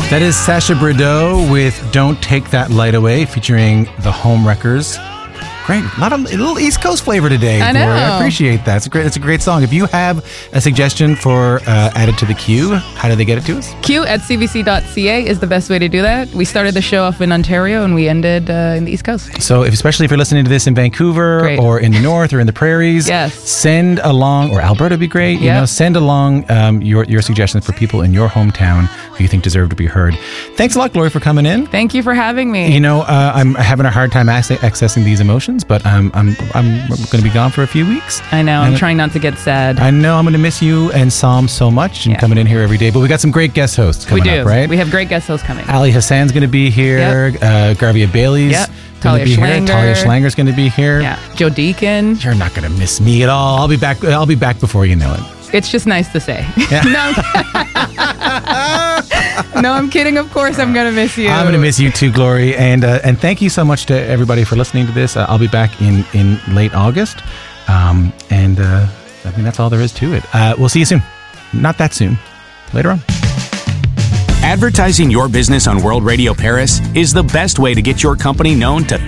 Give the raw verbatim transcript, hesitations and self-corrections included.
That is Sacha Berdot with Don't Take That Light Away, featuring the Homewreckers. Great. A lot of a little East Coast flavor today. I know. Gloria. I appreciate that. It's a great, it's a great song. If you have a suggestion for uh, added to the queue, how do they get it to us? Q at c b c dot c a is the best way to do that. We started the show off in Ontario and we ended uh, in the East Coast. So, if, especially if you're listening to this in Vancouver Great. or in the north or in the prairies, Yes. send along, or Alberta would be great. You Yep. know, send along um, your your suggestions for people in your hometown who you think deserve to be heard. Thanks a lot, Gloria, for coming in. Thank you for having me. You know, uh, I'm having a hard time ac- accessing these emotions, but um, I'm I'm going to be gone for a few weeks. I know. And I'm trying not to get sad. I know I'm going to miss you and Psalm so much and Yeah. coming in here every day. But we got some great guest hosts we coming do. up, right? We have great guest hosts coming. Ali Hassan's going to be here. Yep. Uh, Garvia Bailey's Yep. going Talia to be here. Schlanger. Talia Schlanger's going to be here. Yeah. Joe Deacon. You're not going to miss me at all. I'll be back. I'll be back before you know it. It's just nice to say. Yeah. no, I'm, no, I'm kidding. Of course, I'm gonna miss you. I'm going to miss you too, Glory. And uh, and thank you so much to everybody for listening to this. Uh, I'll be back in, in late August. Um, and uh, I think that's all there is to it. Uh, we'll see you soon. Not that soon. Later on. Advertising your business on World Radio Paris is the best way to get your company known to